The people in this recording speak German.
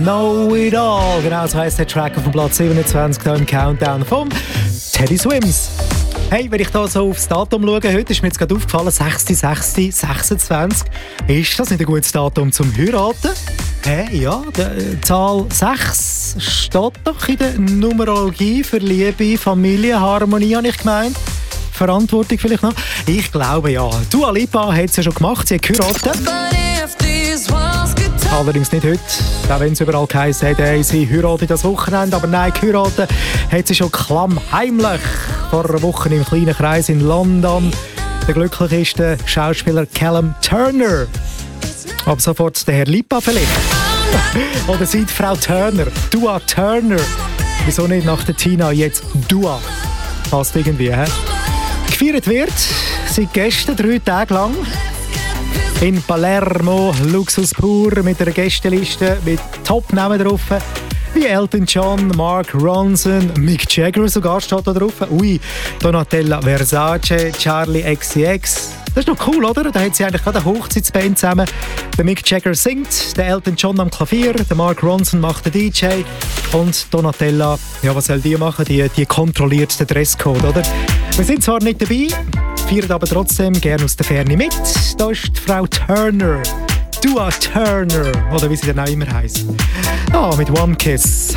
Know It All. Genau so heisst der Track auf dem Platz 27 hier im Countdown vom Teddy Swims. Hey, wenn ich da so aufs Datum schaue, heute ist mir jetzt gerade aufgefallen, 6.6.26. Ist das nicht ein gutes Datum zum Heiraten? Ja, die Zahl 6 steht doch in der Numerologie für Liebe, Familie, Harmonie, habe ich gemeint. Verantwortung vielleicht noch? Ich glaube ja. Dua Lipa hat es ja schon gemacht, sie hat geheiratet. Allerdings nicht heute, auch wenn es überall geheißen hat, hey, sie heiratet das Wochenende. Aber nein, geheiratet hat sie schon klammheimlich vor einer Woche im kleinen Kreis in London. Der glückliche ist der Schauspieler Callum Turner. Ab sofort der Herr Lipa vielleicht. Oder seit Frau Turner, Dua Turner. Wieso nicht nach der Tina jetzt Dua? Passt irgendwie, hä? Gefeiert wird seit gestern 3 Tage lang in Palermo, Luxus pur, mit einer Gästeliste mit Top-Namen drauf, wie Elton John, Mark Ronson, Mick Jagger sogar steht da drauf, Donatella Versace, Charlie XCX. Das ist noch cool, oder? Da hat sie eigentlich gerade eine Hochzeitsband zusammen. Der Mick Jagger singt, der Elton John am Klavier, der Mark Ronson macht den DJ und Donatella, ja, was soll die machen? Die kontrolliert den Dresscode, oder? Wir sind zwar nicht dabei, feiern aber trotzdem gerne aus der Ferne mit. Da ist die Frau Turner, Dua Turner, oder wie sie dann auch immer heisst. Mit One Kiss.